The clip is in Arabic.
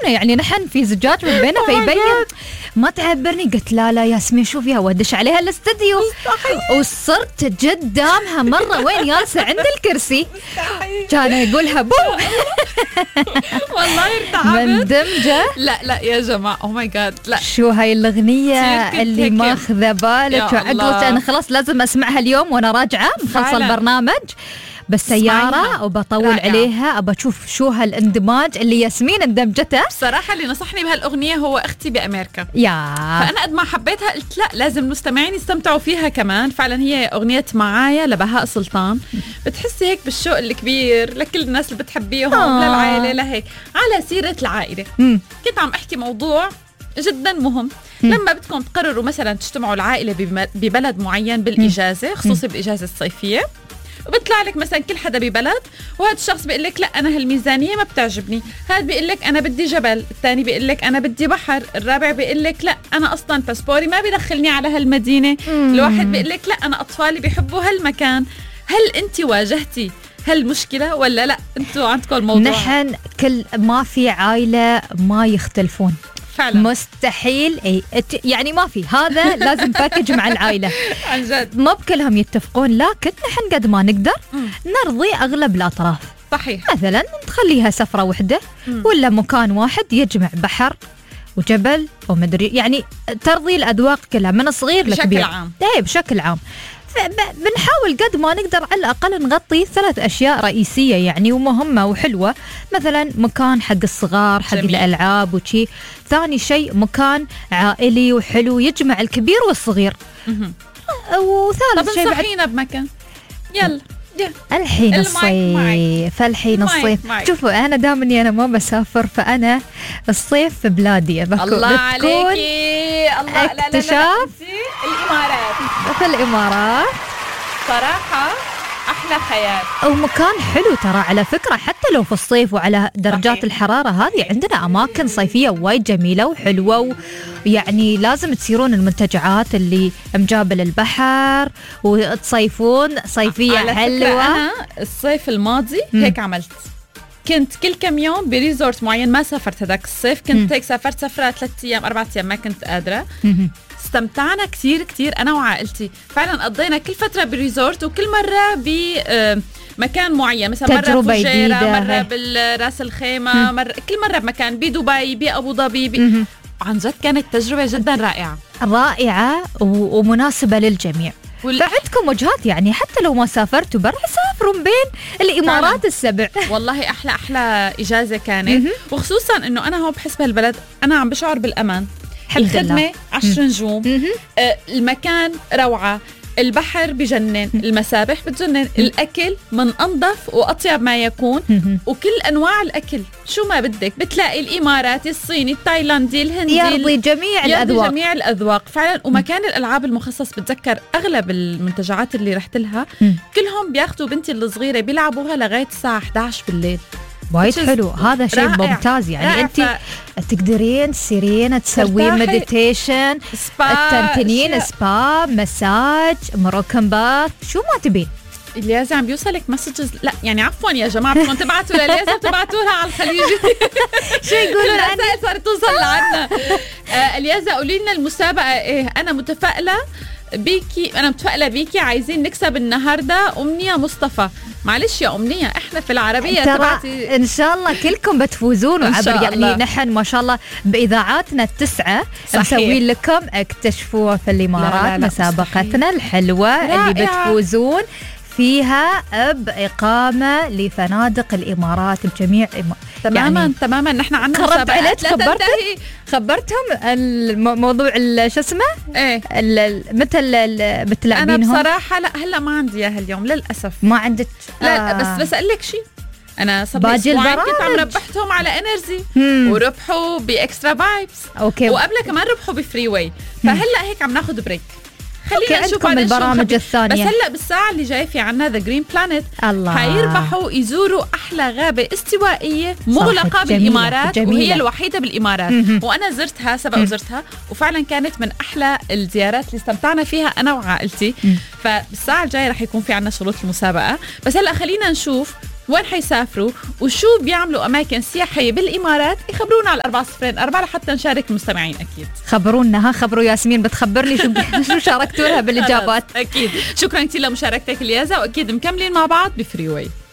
تعبنا يعني نحن في زجاج من بيننا فيبين ما تعبرني. قلت لا ياسمين شوفيها ودش عليها الاستديو وصرت قدامها مرة وين جالسة عند الكرسي كان يقولها بوم. والله ارتعبت مندمجة. لا يا جماعة او ماي جاد لا شو هاي الأغنية اللي ماخذة بالك وعقلت أنا خلاص لازم أسمعها اليوم وأنا راجعة مخلصة البرنامج بالسيارة وبطول عليها أبى أشوف شو هالاندماج اللي ياسمين اندمجته. بصراحة اللي نصحني بهالأغنية هو أختي بأمريكا فأنا قد ما حبيتها قلت لا لازم مستمعين يستمتعوا فيها كمان. فعلا هي أغنية معايا لبهاء سلطان. بتحسي هيك بالشوق الكبير لكل الناس اللي بتحبيهم للعائلة لهيك. على سيرة العائلة كنت عم أحكي موضوع جدا مهم. لما بدكم تقرروا مثلا تجتمعوا العائلة ببلد معين بالإجازة خصوصي بالإجازة الصيفية وبيطلع لك مثلا كل حدا ببلد وهذا الشخص بيقول لك لا انا هالميزانيه ما بتعجبني، هذا بيقول لك انا بدي جبل، الثاني بيقول لك انا بدي بحر، الرابع بيقول لك لا انا اصلا باسبوري ما بيدخلني على هالمدينه، الواحد بيقول لك لا انا اطفالي بيحبوا هالمكان. هل انت واجهتي هالمشكله ولا لا انتوا عندكم الموضوع؟ نحن كل ما في عائله ما يختلفون فعلا. مستحيل يعني ما في هذا لازم باكج مع العائلة عن جد ما بكلهم يتفقون لكن نحن قد ما نقدر نرضي أغلب الأطراف. صحيح. مثلا نخليها سفرة وحدة ولا مكان واحد يجمع بحر وجبل ومدري يعني ترضي الأذواق كلها من الصغير لكبير بشكل عام. بشكل عام. بنحاول قد ما نقدر على الأقل نغطي 3 أشياء رئيسية يعني ومهمة وحلوة. مثلا مكان حق الصغار حق جميل. الألعاب وشي. ثاني شيء مكان عائلي وحلو يجمع الكبير والصغير. وثالث شيء نصحينا بمكان يلا الحين الصيف. الحين الصيف شوفوا أنا دائما أنا ما بسافر فأنا الصيف في بلادي. الله عليكي الله. اكتشاف الإمارات. في الإمارات صراحة أحلى خيال ومكان حلو ترى على فكرة حتى لو في الصيف وعلى درجات صحيح. الحرارة هذه عندنا أماكن صيفية وايد جميلة وحلوة يعني لازم تسيرون المنتجعات اللي مجابل البحر وتصيفون صيفية على حلوة. أنا الصيف الماضي هيك عملت كنت كل كم يوم بريزورت معين ما سافرت هذاك الصيف كنت هيك سافرت سفرة 3 أيام 4 أيام ما كنت قادرة. استمتعنا كثير كثير أنا وعائلتي فعلا قضينا كل فترة بريزورت وكل مرة بمكان معين مثلا مرة فجيرة مرة بالراس الخيمة كل مرة بمكان بدبي بأبو ظبي عن جد كانت تجربة جدا رائعة ومناسبة للجميع. فعندكم وجهات يعني حتى لو ما سافرتوا برا سافروا بين الإمارات السبع. والله أحلى إجازة كانت وخصوصا إنه أنا هو بحس بهالبلد أنا عم بشعر بالأمان. الخدمة 10 نجوم المكان روعة البحر بجنن المسابح بتجنن الأكل من أنظف وأطيب ما يكون وكل أنواع الأكل شو ما بدك بتلاقي الإماراتي الصيني التايلاندي الهندي يرضي جميع الأذواق فعلا. ومكان الألعاب المخصص بتذكر أغلب المنتجعات اللي رحت لها كلهم بياخدوا بنتي الصغيرة بيلعبوها لغاية الساعة 11 بالليل. وايد حلو هذا شيء ممتاز يعني انت تقدرين تسيرين تسوين مديتيشن تنتنين سبا مساج مروكن باث شو ما تبين. اليازة عم بيوصلك مسجز لا يعني عفوا يا جماعة بدكم تبعتوا لليازة تبعتوا لها على الخليج شو يقولوا الرسائل صارت توصل لعنا. اليازة قولي لنا المسابقة ايه. أنا متفائلة بيكي عايزين نكسب النهاردة أمنية مصطفى. معلش يا أمنية احنا في العربية تبعتي إن شاء الله كلكم بتفوزون وعبر يعني نحن ما شاء الله بإذاعاتنا 9 نسوي لكم اكتشفوا في الإمارات مسابقتنا الحلوة اللي بتفوزون فيها بإقامة لفنادق الإمارات بجميع تماما نحن عندنا مسابقات خبرتهم الموضوع شو اسمه ايه مثل بتلعبينهم. أنا بصراحة لا هلا ما عندي إياها اليوم للأسف ما عندك لا بس أقول لك شيء أنا صبي أسبوعين كنت عم ربحتهم على إنرجي وربحوا بإكسترا فايبس وقبلها كمان ربحوا بفري واي فهلا هيك عم ناخد بريك خلينا نشوف البرامج الثانية. بس هلا بالساعة اللي جاي في عنا ذا جرين بلانيت حيربحوا يزوروا أحلى غابة استوائية مغلقة بالإمارات وهي الوحيدة بالإمارات وأنا زرتها وزرتها وفعلا كانت من أحلى الزيارات اللي استمتعنا فيها أنا وعائلتي. فبالساعة الجاية رح يكون في عنا شروط المسابقة بس هلا خلينا نشوف وين حيسافروا وشو بيعملوا أماكن سياحية بالإمارات، يخبرونا على 404 لحتى نشارك المستمعين. أكيد خبرونا، خبروا ياسمين بتخبرني شو شاركتوا لها بالإجابات. أكيد. شكرا كثير لمشاركتك اليازة، وأكيد مكملين مع بعض بفري واي.